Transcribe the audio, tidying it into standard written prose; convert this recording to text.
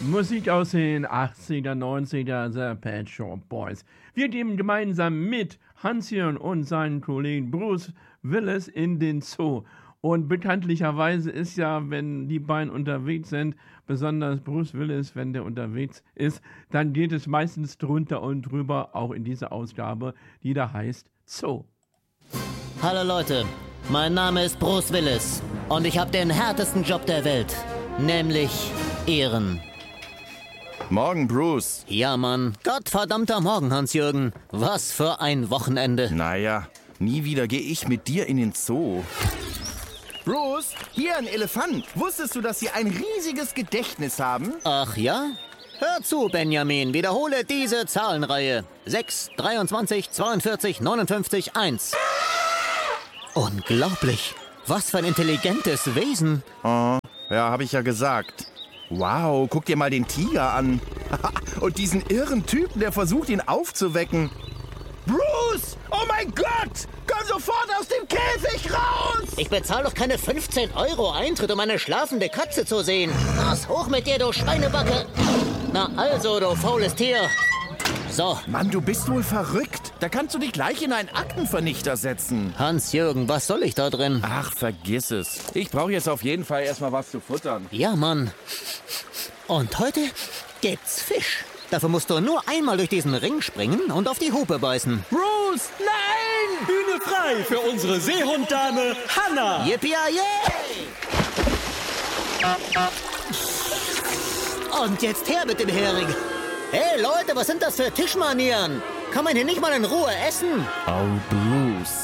Musik aus den 80er, 90er, The Pet Shop Boys. Wir gehen gemeinsam mit Hans-Jörn und seinen Kollegen Bruce Willis in den Zoo. Und bekanntlicherweise ist ja, wenn die beiden unterwegs sind, besonders Bruce Willis, wenn der unterwegs ist, dann geht es meistens drunter und drüber, auch in dieser Ausgabe, die da heißt Zoo. Hallo Leute, mein Name ist Bruce Willis und ich habe den härtesten Job der Welt, nämlich Ehren. Morgen, Bruce. Ja, Mann. Gottverdammter Morgen, Hans-Jürgen. Was für ein Wochenende. Naja, nie wieder gehe ich mit dir in den Zoo. Bruce, hier ein Elefant. Wusstest du, dass sie ein riesiges Gedächtnis haben? Ach ja? Hör zu, Benjamin. Wiederhole diese Zahlenreihe. 6, 23, 42, 59, 1. Unglaublich. Was für ein intelligentes Wesen. Oh, ja, habe ich ja gesagt. Wow, guck dir mal den Tiger an. Und diesen irren Typen, der versucht, ihn aufzuwecken. Bruce! Oh mein Gott! Komm sofort aus dem Käfig raus! Ich bezahle doch keine 15 € Eintritt, um eine schlafende Katze zu sehen. Was hoch mit dir, du Schweinebacke! Na also, du faules Tier. So. Mann, du bist wohl verrückt. Da kannst du dich gleich in einen Aktenvernichter setzen. Hans-Jürgen, was soll ich da drin? Ach, vergiss es. Ich brauche jetzt auf jeden Fall erstmal was zu futtern. Ja, Mann. Und heute gibt's Fisch. Dafür musst du nur einmal durch diesen Ring springen und auf die Hupe beißen. Bruce, nein! Bühne frei für unsere Seehunddame Hanna. Yippie-yay! Und jetzt her mit dem Hering. Hey Leute, was sind das für Tischmanieren? Kann man hier nicht mal in Ruhe essen? Oh, Bruce.